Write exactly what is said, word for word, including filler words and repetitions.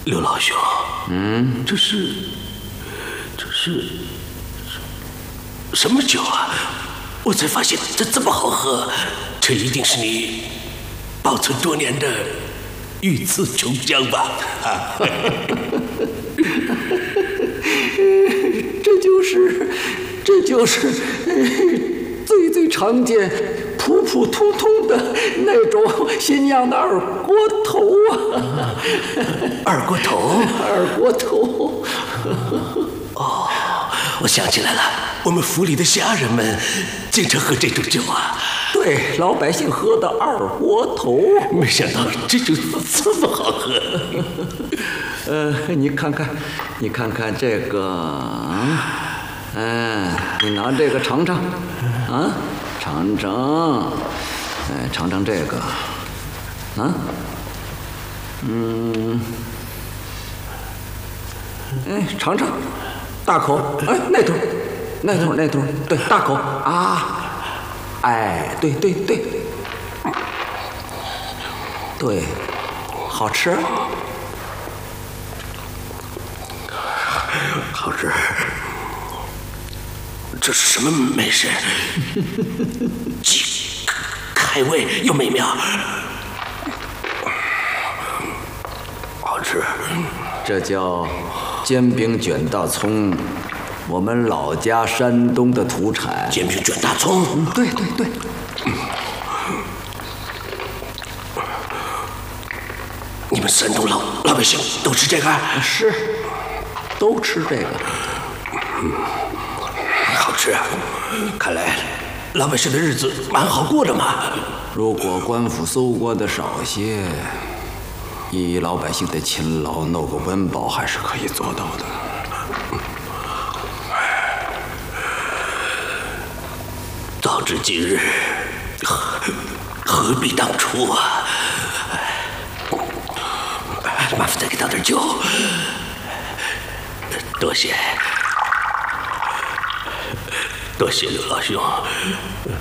刘老兄，嗯，这是，这是什么酒啊？我才发现这这么好喝，这一定是你保存多年的御赐琼浆吧？啊， 这就是，这就是最最常见、普普通通的那种新酿的二锅头啊！ 二锅头， 二锅头。 哦，我想起来了，我们府里的下人们经常喝这种酒啊。 对，老百姓喝的二锅头。 没想到这酒这么好喝。 呃，你看看，你看看这个啊，嗯，你拿这个尝尝，啊，尝尝，哎，尝尝这个，啊，嗯，哎，尝尝，大口，哎，那头，那头，那头，对，大口啊，哎，对对对，对，好吃。 好吃，这是什么美食？既开胃又美妙，好吃。 这叫煎饼卷大葱，我们老家山东的土产。 煎饼卷大葱， 嗯，对对对。 你们山东老老百姓都吃这个？ 是。都吃这个， 嗯，好吃啊！看来老百姓的日子蛮好过的嘛。 如果官府搜刮的少些，以老百姓的勤劳，弄个温饱还是可以做到的。 早知今日，何何必当初啊！麻烦再给倒点酒。多谢，多谢刘老兄。